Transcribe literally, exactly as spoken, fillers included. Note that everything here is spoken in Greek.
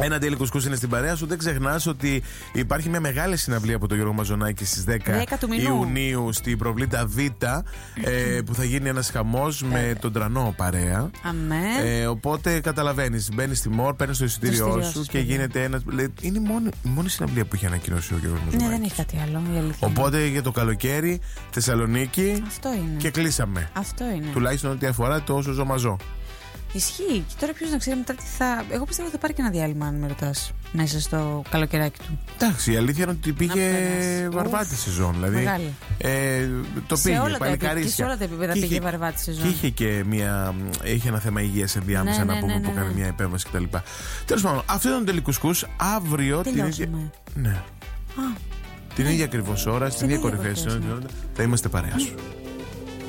Ένα τέλει κουσκούς είναι στην παρέα σου. Δεν ξεχνάς ότι υπάρχει μια μεγάλη συναυλία από τον Γιώργο Μαζονάκη στις δέκα Ιουνίου στην Προβλήτα Β, ε, που θα γίνει ένας χαμός με τον Τρανό παρέα. Ε, οπότε καταλαβαίνεις, μπαίνεις στη Μόρ, παίρνεις το εισιτήριό σου και γίνεται ένας. Είναι η μόνη, η μόνη συναυλία που έχει ανακοινώσει ο Γιώργος Μαζονάκης. Ναι, δεν έχει κάτι άλλο. Οπότε για το καλοκαίρι Θεσσαλονίκη. Αυτό είναι. Και κλείσαμε. Αυτό είναι. Τουλάχιστον ό,τι αφορά το όσο ζωμαζό. Ισχύει. Και τώρα ποιος να ξέρει μετά τι θα. Εγώ πιστεύω ότι θα πάρει και ένα διάλειμμα, αν με ρωτάς, μέσα στο καλοκαιράκι του. Εντάξει, η αλήθεια είναι ότι πήγε βαρβάτη σεζόν. Δηλαδή, ε, το σε πήγε παλικάρισια. Και σε όλα τα επίπεδα πήγε βαρβάτη σεζόν. Και είχε και μια. Είχε ένα θέμα υγείας ενδιάμεσα, ναι, να ναι, πούμε, ναι, ναι, που έκανε ναι. μια επέμβαση κτλ. Τέλος πάντων, αυτό ήταν το τελικουσκούς. Αύριο την ίδια. Ναι. Α, την ίδια ακριβώς ώρα, στην ίδια κορυφαία θα είμαστε παρέα σου.